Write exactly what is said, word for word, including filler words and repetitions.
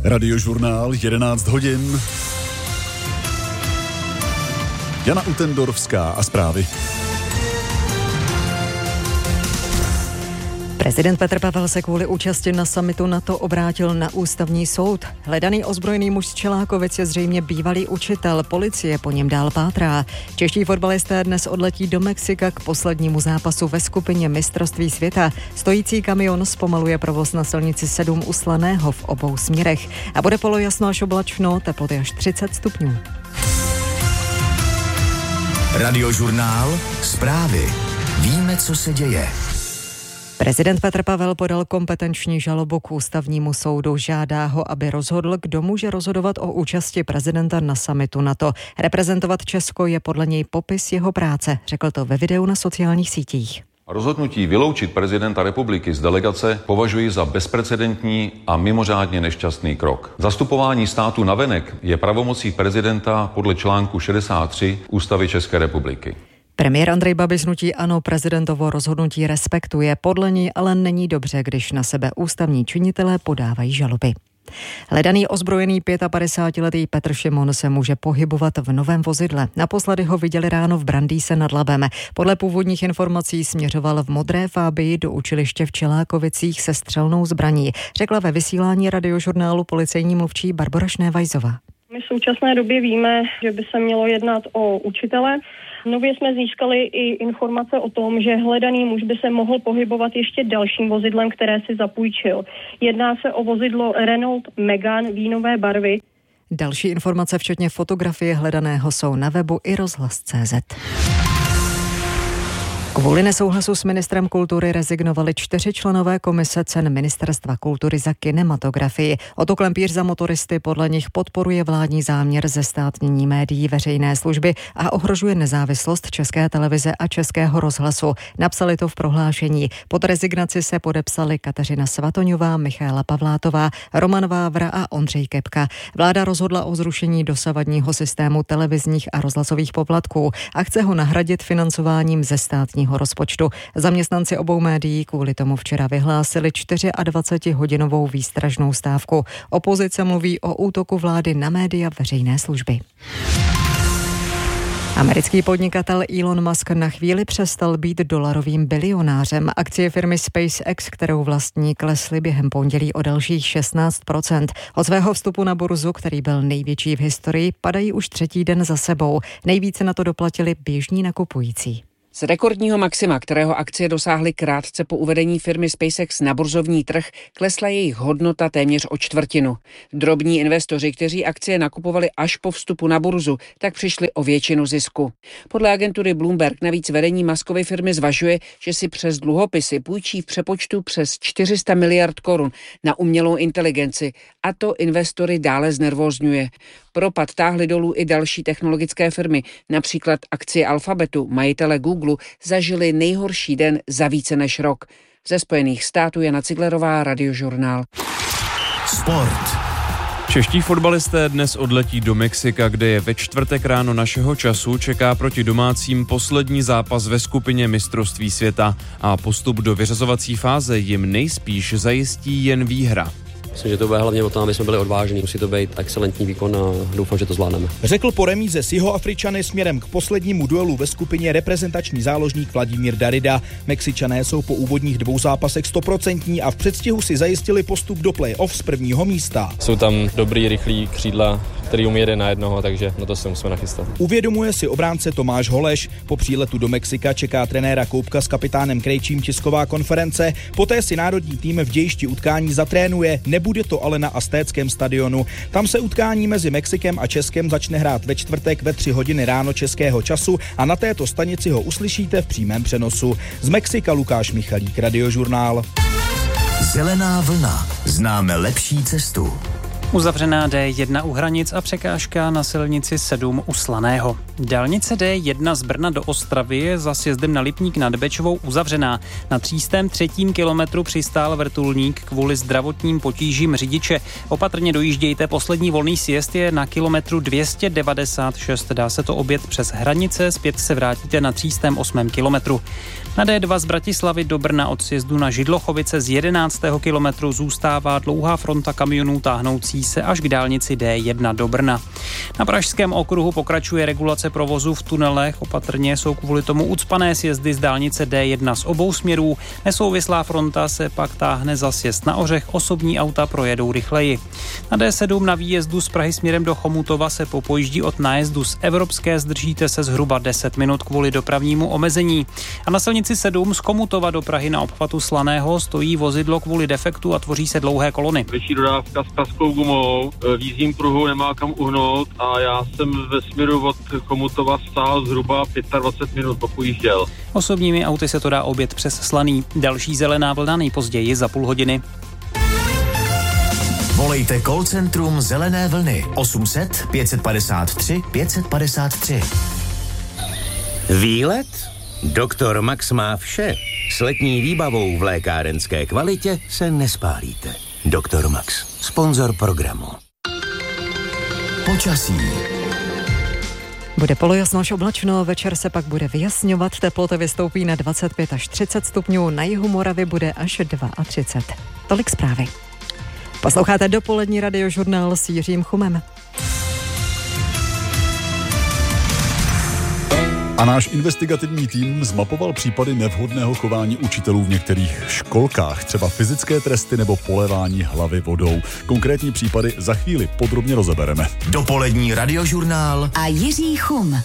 Radiožurnál jedenáct hodin. Jana Utendorfská a zprávy. Prezident Petr Pavel se kvůli účasti na summitu NATO obrátil na ústavní soud. Hledaný ozbrojený muž z Čelákovic je zřejmě bývalý učitel, policie po něm dál pátrá. Čeští fotbalisté dnes odletí do Mexika k poslednímu zápasu ve skupině mistrovství světa. Stojící kamion zpomaluje provoz na silnici sedm u Slaného v obou směrech. A bude polojasno až oblačno, teploty až třicet stupňů. Radiožurnál, zprávy. Víme, co se děje. Prezident Petr Pavel podal kompetenční žalobu k ústavnímu soudu. Žádá ho, aby rozhodl, kdo může rozhodovat o účasti prezidenta na summitu NATO. Reprezentovat Česko je podle něj popis jeho práce, řekl to ve videu na sociálních sítích. Rozhodnutí vyloučit prezidenta republiky z delegace považuji za bezprecedentní a mimořádně nešťastný krok. Zastupování státu navenek je pravomocí prezidenta podle článku šedesát tři Ústavy České republiky. Premiér Andrej Babiš z hnutí ANO prezidentovo rozhodnutí respektuje, podle ní ale není dobře, když na sebe ústavní činitelé podávají žaloby. Hledaný ozbrojený pětapadesátiletý Petr Šimon se může pohybovat v novém vozidle. Naposledy ho viděli ráno v Brandýse nad Labem. Podle původních informací směřoval v modré Fabii do učiliště v Čelákovicích se střelnou zbraní, řekla ve vysílání Radiožurnálu policejní mluvčí Barbora Šnévajzová. My v současné době víme, že by se mělo jednat o učitele. Nově jsme získali i informace o tom, že hledaný muž by se mohl pohybovat ještě dalším vozidlem, které si zapůjčil. Jedná se o vozidlo Renault Megane vínové barvy. Další informace, včetně fotografie hledaného, jsou na webu i rozhlas tečka cé zet. Kvůli nesouhlasu s ministrem kultury rezignovali čtyři členové komise cen Ministerstva kultury za kinematografii. Otto Klempíř za motoristy podle nich podporuje vládní záměr zestátnění médií veřejné služby a ohrožuje nezávislost České televize a Českého rozhlasu. Napsali to v prohlášení. Pod rezignaci se podepsali Kateřina Svatoňová, Michaela Pavlátová, Roman Vávra a Ondřej Kepka. Vláda rozhodla o zrušení dosavadního systému televizních a rozhlasových poplatků a chce ho nahradit financováním ze státního rozpočtu. Zaměstnanci obou médií kvůli tomu včera vyhlásili dvacetihodinovou výstražnou stávku. Opozice mluví o útoku vlády na média veřejné služby. Americký podnikatel Elon Musk na chvíli přestal být dolarovým bilionářem. Akcie firmy SpaceX, kterou vlastní, klesly během pondělí o dalších šestnáct procent. Od svého vstupu na burzu, který byl největší v historii, padají už třetí den za sebou. Nejvíce na to doplatili běžní nakupující. Z rekordního maxima, kterého akcie dosáhly krátce po uvedení firmy SpaceX na burzovní trh, klesla jejich hodnota téměř o čtvrtinu. Drobní investoři, kteří akcie nakupovali až po vstupu na burzu, tak přišli o většinu zisku. Podle agentury Bloomberg navíc vedení Muskovy firmy zvažuje, že si přes dluhopisy půjčí v přepočtu přes čtyři sta miliard korun na umělou inteligenci a to investory dále znervózňuje. Propad táhly dolů i další technologické firmy, například akcie Alphabetu, majitele Google, zažili nejhorší den za více než rok. Ze Spojených států Jana Ciglerová, Radiožurnál. Sport. Čeští fotbalisté dnes odletí do Mexika, kde je ve čtvrtek ráno našeho času čeká proti domácím poslední zápas ve skupině mistrovství světa a postup do vyřazovací fáze jim nejspíš zajistí jen výhra. Myslím, že to bude hlavně o tom, aby jsme byli odvážní. Musí to být excelentní výkon a doufám, že to zvládneme. Řekl po remíze s Jihoafričany směrem k poslednímu duelu ve skupině reprezentační záložník Vladimír Darida. Mexičané jsou po úvodních dvou zápasech stoprocentní a v předstihu si zajistili postup do play-off z prvního místa. Jsou tam dobrý, rychlý křídla, který umí jeden na jednoho, takže na to se musíme nachystat. Uvědomuje si obránce Tomáš Holeš. Po příletu do Mexika čeká trenéra Koupka s kapitánem Krejčím tisková konference. Poté si národní tým v dějišti utkání zatrénuje. Bude to ale na Aztéckém stadionu. Tam se utkání mezi Mexikem a Českem začne hrát ve čtvrtek ve tři hodiny ráno českého času a na této stanici ho uslyšíte v přímém přenosu. Z Mexika Lukáš Michalík, Radiožurnál. Zelená vlna. Známe lepší cestu. Uzavřená D jedna u hranic a překážka na silnici sedm u Slaného. Dálnice D jedna z Brna do Ostravy je za sjezdem na Lipník nad Bečvou uzavřená. Na třístém třetím kilometru přistál vrtulník kvůli zdravotním potížím řidiče. Opatrně dojíždějte, poslední volný sjezd je na kilometru dvě stě devadesát šest. Dá se to objet přes hranice, zpět se vrátíte na třístém osmém kilometru. Na D dva z Bratislavy do Brna od sjezdu na Židlochovice z jedenáctého kilometru zůstává dlouhá fronta kamionů táhnoucí vrací se až k dálnici D jedna do Brna. Na Pražském okruhu pokračuje regulace provozu v tunelech. Opatrně jsou kvůli tomu ucpané sjezdy z dálnice D jedna z obou směrů. Nesouvislá fronta se pak táhne za sjezd na Ořech. Osobní auta projedou rychleji. Na D sedm na výjezdu z Prahy směrem do Chomutova se po pojíždí od nájezdu z Evropské zdržíte se zhruba deset minut kvůli dopravnímu omezení. A na silnici sedm z Chomutova do Prahy na obchvatu Slaného stojí vozidlo kvůli defektu a tvoří se dlouhé kolony. Větší dodávka s praskou gumou, v jízdním pruhu nemá kam uhnout a já jsem ve směru od Chomutova stál zhruba dvacet pět minut, pokud jížděl. Osobními auty se to dá objet přes Slaný. Další zelená vlna nejpozději za půl hodiny. Volejte call centrum Zelené vlny osm set pět padesát tři pět padesát tři. Výlet? Doktor Max má vše. S letní výbavou v lékárenské kvalitě se nespálíte. Doktor Max, sponzor programu. Počasí. Bude polojasno až oblačno, večer se pak bude vyjasňovat, teplota vystoupí na dvacet pět až třicet stupňů, na jihu Moravy bude až třicet dva. Tolik zprávy. Posloucháte dopolední radiožurnál s Jiřím Chumem. A náš investigativní tým zmapoval případy nevhodného chování učitelů v některých školkách, třeba fyzické tresty nebo polévání hlavy vodou. Konkrétní případy za chvíli podrobně rozebereme. Dopolední radiožurnál a Jiří Chum.